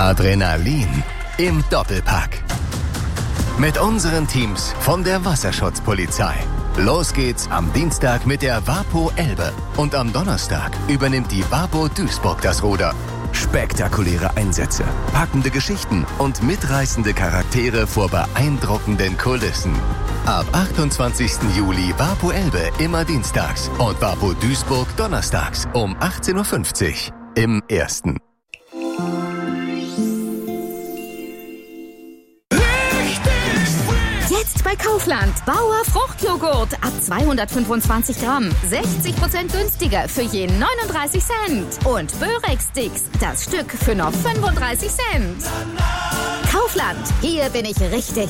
Adrenalin im Doppelpack. Mit unseren Teams von der Wasserschutzpolizei. Los geht's am Dienstag mit der WaPo Elbe. Und am Donnerstag übernimmt die WaPo Duisburg das Ruder. Spektakuläre Einsätze, packende Geschichten und mitreißende Charaktere vor beeindruckenden Kulissen. Ab 28. Juli WaPo Elbe immer dienstags und WaPo Duisburg donnerstags um 18.50 Uhr im Ersten. Jetzt bei Kaufland. Bauer Fruchtjoghurt ab 225 Gramm. 60% günstiger für je 39 Cent. Und Börek-Sticks, das Stück für nur 35 Cent. Kaufland, hier bin ich richtig.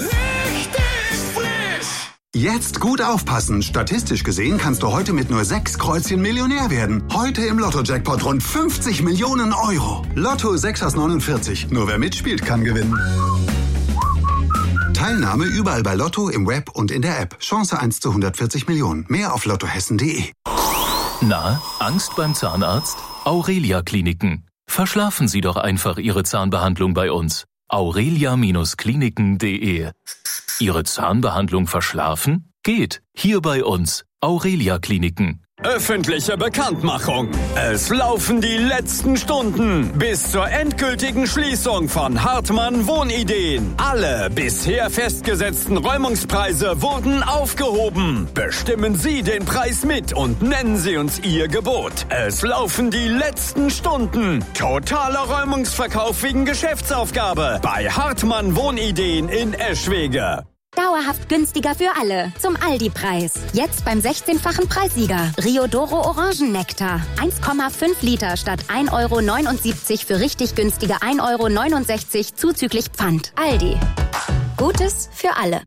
Jetzt gut aufpassen. Statistisch gesehen kannst du heute mit nur 6 Kreuzchen Millionär werden. Heute im Lotto-Jackpot rund 50 Millionen Euro. Lotto 6 aus 49. Nur wer mitspielt, kann gewinnen. Teilnahme überall bei Lotto, im Web und in der App. Chance 1 zu 140 Millionen. Mehr auf lottohessen.de. Na, Angst beim Zahnarzt? Aurelia Kliniken. Verschlafen Sie doch einfach Ihre Zahnbehandlung bei uns. aurelia-kliniken.de. Ihre Zahnbehandlung verschlafen? Geht. Hier bei uns. Aurelia Kliniken. Öffentliche Bekanntmachung. Es laufen die letzten Stunden bis zur endgültigen Schließung von Hartmann Wohnideen. Alle bisher festgesetzten Räumungspreise wurden aufgehoben. Bestimmen Sie den Preis mit und nennen Sie uns Ihr Gebot. Es laufen die letzten Stunden. Totaler Räumungsverkauf wegen Geschäftsaufgabe bei Hartmann Wohnideen in Eschwege. Dauerhaft günstiger für alle. Zum Aldi-Preis. Jetzt beim 16-fachen Preissieger. Riodoro Orangennektar. 1,5 Liter statt 1,79 € für richtig günstige 1,69 € zuzüglich Pfand. Aldi. Gutes für alle.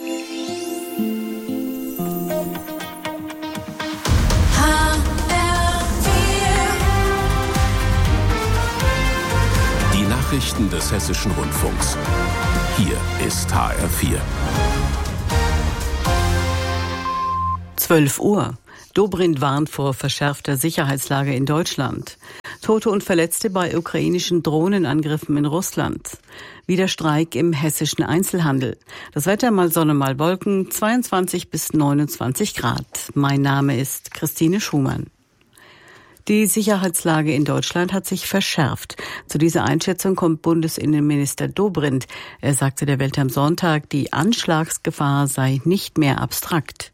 Die Nachrichten des Hessischen Rundfunks. Hier ist HR4. 12 Uhr. Dobrindt warnt vor verschärfter Sicherheitslage in Deutschland. Tote und Verletzte bei ukrainischen Drohnenangriffen in Russland. Wieder Streik im hessischen Einzelhandel. Das Wetter mal Sonne, mal Wolken, 22 bis 29 Grad. Mein Name ist Christine Schumann. Die Sicherheitslage in Deutschland hat sich verschärft. Zu dieser Einschätzung kommt Bundesinnenminister Dobrindt. Er sagte der Welt am Sonntag, die Anschlagsgefahr sei nicht mehr abstrakt.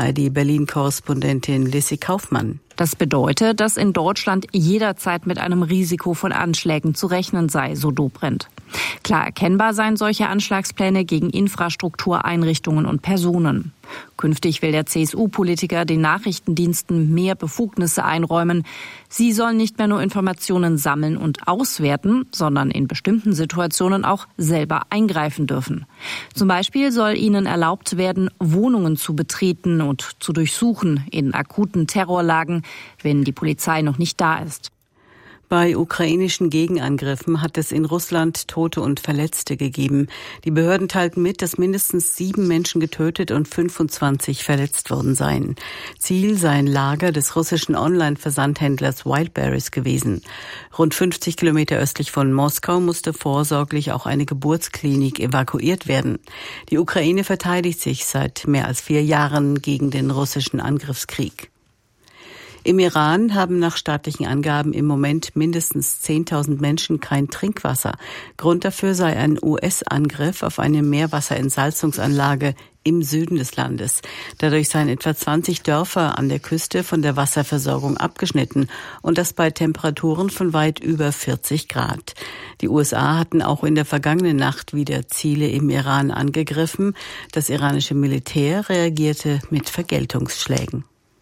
ARD-Berlin-Korrespondentin Lissy Kaufmann. Das bedeutet, dass in Deutschland jederzeit mit einem Risiko von Anschlägen zu rechnen sei, so Dobrindt. Klar erkennbar seien solche Anschlagspläne gegen Infrastruktur, Einrichtungen und Personen. Künftig will der CSU-Politiker den Nachrichtendiensten mehr Befugnisse einräumen. Sie sollen nicht mehr nur Informationen sammeln und auswerten, sondern in bestimmten Situationen auch selber eingreifen dürfen. Zum Beispiel soll ihnen erlaubt werden, Wohnungen zu betreten und zu durchsuchen in akuten Terrorlagen, wenn die Polizei noch nicht da ist. Bei ukrainischen Gegenangriffen hat es in Russland Tote und Verletzte gegeben. Die Behörden teilten mit, dass mindestens 7 Menschen getötet und 25 verletzt worden seien. Ziel sei ein Lager des russischen Online-Versandhändlers Wildberries gewesen. Rund 50 Kilometer östlich von Moskau musste vorsorglich auch eine Geburtsklinik evakuiert werden. Die Ukraine verteidigt sich seit mehr als 4 Jahren gegen den russischen Angriffskrieg. Im Iran haben nach staatlichen Angaben im Moment mindestens 10.000 Menschen kein Trinkwasser. Grund dafür sei ein US-Angriff auf eine Meerwasserentsalzungsanlage im Süden des Landes. Dadurch seien etwa 20 Dörfer an der Küste von der Wasserversorgung abgeschnitten und das bei Temperaturen von weit über 40 Grad. Die USA hatten auch in der vergangenen Nacht wieder Ziele im Iran angegriffen. Das iranische Militär reagierte mit Vergeltungsschlägen.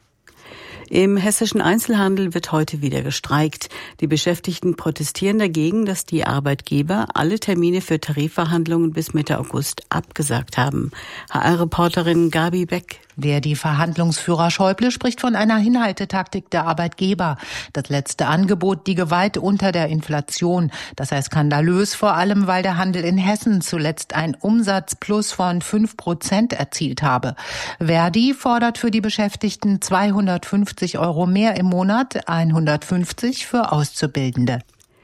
Im hessischen Einzelhandel wird heute wieder gestreikt. Die Beschäftigten protestieren dagegen, dass die Arbeitgeber alle Termine für Tarifverhandlungen bis Mitte August abgesagt haben. HR-Reporterin Gabi Beck. Die Verhandlungsführer Schäuble spricht von einer Hinhaltetaktik der Arbeitgeber. Das letzte Angebot liege weit unter der Inflation. Das sei skandalös, vor allem weil der Handel in Hessen zuletzt ein Umsatzplus von 5% erzielt habe. Verdi fordert für die Beschäftigten 250 € mehr im Monat, 150 für Auszubildende.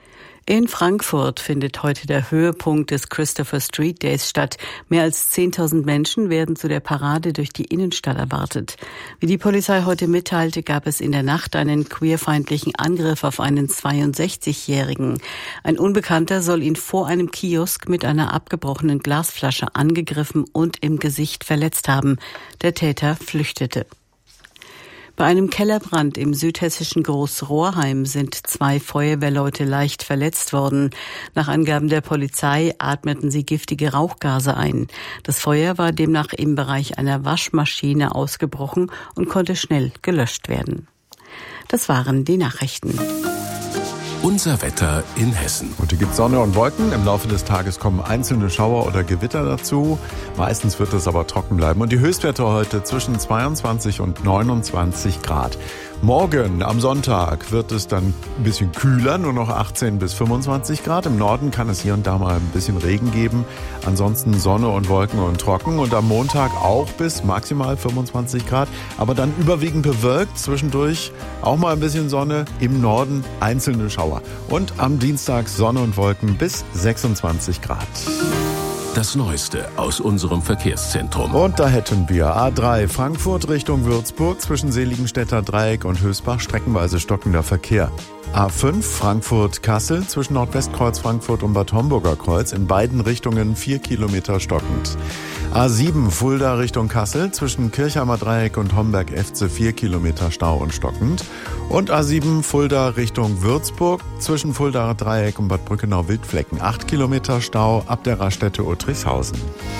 In Frankfurt findet heute der Höhepunkt des Christopher Street Days statt. Mehr als 10.000 Menschen werden zu der Parade durch die Innenstadt erwartet. Wie die Polizei heute mitteilte, gab es in der Nacht einen queerfeindlichen Angriff auf einen 62-Jährigen. Ein Unbekannter soll ihn vor einem Kiosk mit einer abgebrochenen Glasflasche angegriffen und im Gesicht verletzt haben. Der Täter flüchtete. Bei einem Kellerbrand im südhessischen Großrohrheim sind 2 Feuerwehrleute leicht verletzt worden. Nach Angaben der Polizei atmeten sie giftige Rauchgase ein. Das Feuer war demnach im Bereich einer Waschmaschine ausgebrochen und konnte schnell gelöscht werden. Das waren die Nachrichten. Unser Wetter in Hessen. Und hier gibt es Sonne und Wolken. Im Laufe des Tages kommen einzelne Schauer oder Gewitter dazu. Meistens wird es aber trocken bleiben. Und die Höchstwerte heute zwischen 22 und 29 Grad. Morgen am Sonntag wird es dann ein bisschen kühler, nur noch 18 bis 25 Grad. Im Norden kann es hier und da mal ein bisschen Regen geben. Ansonsten Sonne und Wolken und trocken. Und am Montag auch bis maximal 25 Grad. Aber dann überwiegend bewölkt. Zwischendurch auch mal ein bisschen Sonne. Im Norden einzelne Schauer. Und am Dienstag Sonne und Wolken bis 26 Grad. Das Neueste aus unserem Verkehrszentrum. Und da hätten wir A3 Frankfurt Richtung Würzburg zwischen Seligenstädter Dreieck und Hösbach streckenweise stockender Verkehr. A5 Frankfurt-Kassel zwischen Nordwestkreuz Frankfurt und Bad Homburger Kreuz in beiden Richtungen 4 Kilometer stockend. A7 Fulda Richtung Kassel zwischen Kirchheimer Dreieck und Homberg-Efze 4 Kilometer Stau und stockend. Und A7 Fulda Richtung Würzburg zwischen Fuldaer Dreieck und Bad Brückenau-Wildflecken 8 Kilometer Stau ab der Raststätte Uttrichshausen.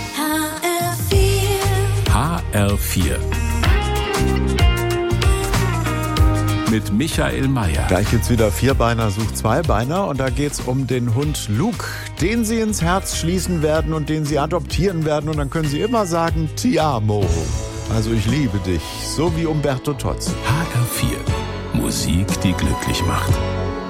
HR4 mit Michael Mayer. Gleich gibt's wieder Vierbeiner sucht Zweibeiner und da geht's um den Hund Luke, den Sie ins Herz schließen werden und den Sie adoptieren werden und dann können Sie immer sagen Ti amo. Also ich liebe dich, so wie Umberto Tozzi. HR4 Musik, die glücklich macht.